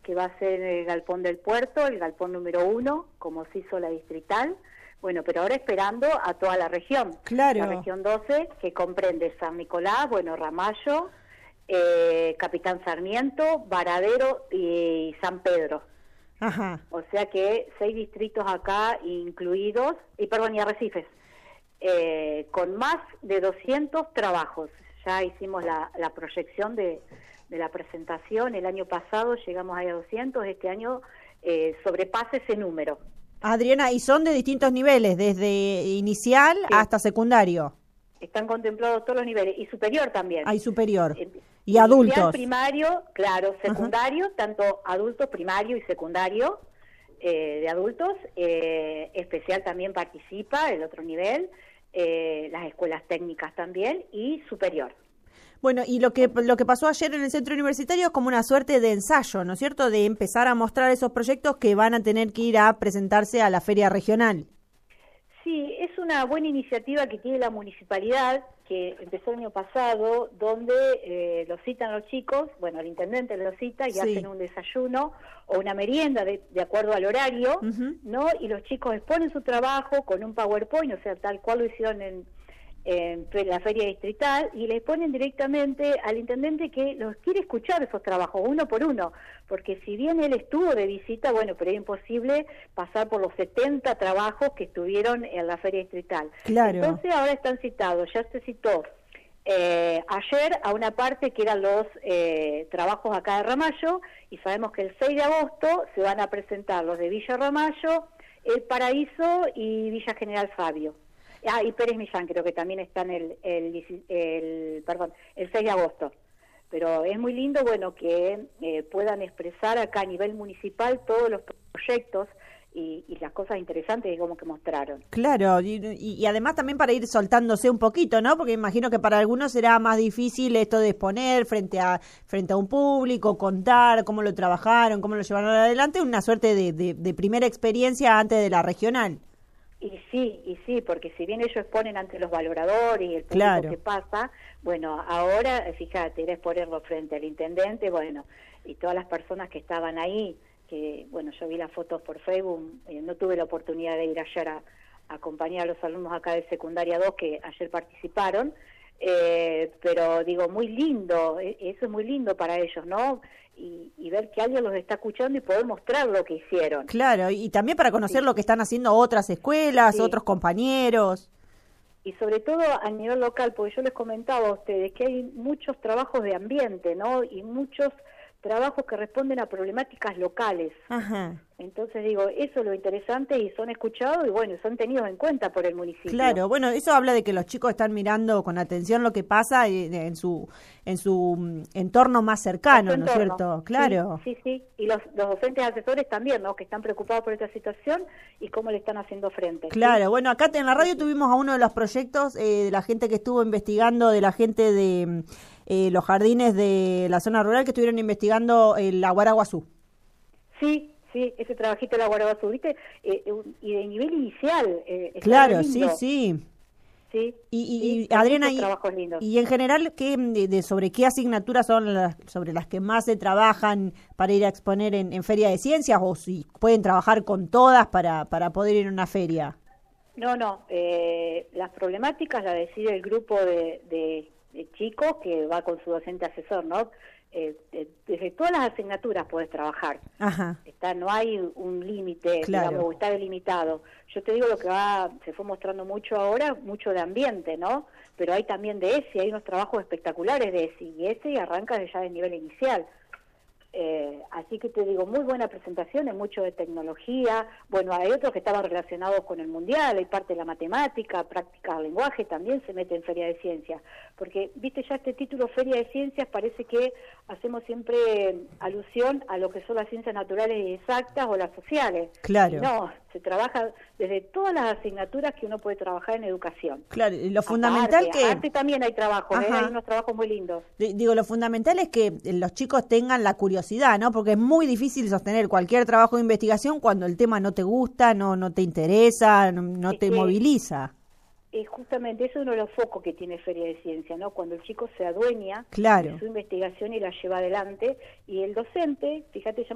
que va a ser el galpón del puerto, el galpón número 1, como se hizo la distrital. Bueno, pero ahora esperando a toda la región. Claro. La región 12, que comprende San Nicolás, Ramallo, Capitán Sarmiento, Varadero y San Pedro. Ajá. O sea que 6 distritos acá incluidos, y Arrecifes, con más de 200 trabajos. Ya hicimos la proyección de la presentación, el año pasado llegamos a 200, este año sobrepasa ese número. Adriana, y son de distintos niveles, desde inicial hasta secundario. Están contemplados todos los niveles, y superior también. Hay superior. Y inicial, adultos. Primario, claro, secundario, tanto adultos, primario y secundario de adultos. Especial también participa, el otro nivel, las escuelas técnicas también, y superior. Bueno, y lo que pasó ayer en el centro universitario es como una suerte de ensayo, ¿no es cierto?, de empezar a mostrar esos proyectos que van a tener que ir a presentarse a la feria regional. Sí, es una buena iniciativa que tiene la municipalidad, que empezó el año pasado, donde los citan los chicos, el intendente los cita y hacen un desayuno o una merienda de acuerdo al horario, ¿no? Y los chicos exponen su trabajo con un PowerPoint, o sea, tal cual lo hicieron en la feria distrital, y le ponen directamente al intendente que los quiere escuchar esos trabajos uno por uno, porque si bien él estuvo de visita, pero es imposible pasar por los 70 trabajos que estuvieron en la feria distrital. Claro. Entonces ahora están citados, ya se citó ayer a una parte que eran los trabajos acá de Ramallo, y sabemos que el 6 de agosto se van a presentar los de Villa Ramallo, El Paraíso y Villa General Fabio. Y Pérez Millán creo que también están el 6 de agosto. Pero es muy lindo, que puedan expresar acá a nivel municipal todos los proyectos y las cosas interesantes que mostraron. Claro, y además también para ir soltándose un poquito, ¿no? Porque imagino que para algunos será más difícil esto de exponer frente a un público, contar cómo lo trabajaron, cómo lo llevaron adelante, una suerte de primera experiencia antes de la regional. Y sí, porque si bien ellos exponen ante los valoradores y el público que pasa, ahora, fíjate, era exponerlo frente al intendente, y todas las personas que estaban ahí, que, yo vi las fotos por Facebook, no tuve la oportunidad de ir ayer a acompañar a los alumnos acá de secundaria 2 que ayer participaron, pero digo, muy lindo, eso es muy lindo para ellos, ¿no? Y ver que alguien los está escuchando y poder mostrar lo que hicieron. Claro, y también para conocer lo que están haciendo otras escuelas, otros compañeros. Y sobre todo a nivel local, porque yo les comentaba a ustedes que hay muchos trabajos de ambiente, ¿no? Y muchos trabajos que responden a problemáticas locales. Ajá. Entonces digo, eso es lo interesante y son escuchados y son tenidos en cuenta por el municipio. Claro, eso habla de que los chicos están mirando con atención lo que pasa en su entorno más cercano, ¿no es cierto? Claro. Sí, y los docentes asesores también, ¿no? Que están preocupados por esta situación y cómo le están haciendo frente. Claro, acá en la radio tuvimos a uno de los proyectos de la gente que estuvo investigando, de la gente de los jardines de la zona rural que estuvieron investigando la Guaraguazú. Sí, ese trabajito de la Guaraguazú, ¿viste? Y de nivel inicial. Claro, sí. Sí. Y Adriana, y en general, ¿sobre qué asignaturas son sobre las que más se trabajan para ir a exponer en Feria de Ciencias? ¿O si pueden trabajar con todas para poder ir a una feria? No, las problemáticas las decide el grupo de chicos que va con su docente asesor, ¿no? Desde todas las asignaturas puedes trabajar. Ajá. No hay un límite, digamos, está delimitado. Yo te digo lo que se fue mostrando mucho ahora, mucho de ambiente, ¿no? Pero hay también de ESI, hay unos trabajos espectaculares de ESI, y ESI arranca ya del nivel inicial. Así que te digo, muy buena presentación, mucho de tecnología. Hay otros que estaban relacionados con el mundial, hay parte de la matemática, práctica del lenguaje, también se mete en Feria de Ciencias. Porque, viste, ya este título Feria de Ciencias parece que hacemos siempre alusión a lo que son las ciencias naturales y exactas o las sociales. Claro. No, se trabaja desde todas las asignaturas que uno puede trabajar en educación. Claro, y lo fundamental arte también hay trabajos, hay unos trabajos muy lindos. Digo, lo fundamental es que los chicos tengan la curiosidad, ¿no? Porque es muy difícil sostener cualquier trabajo de investigación cuando el tema no te gusta, no te interesa, no te moviliza. Justamente, eso es uno de los focos que tiene Feria de Ciencia, ¿no? Cuando el chico se adueña de su investigación y la lleva adelante, y el docente, fíjate,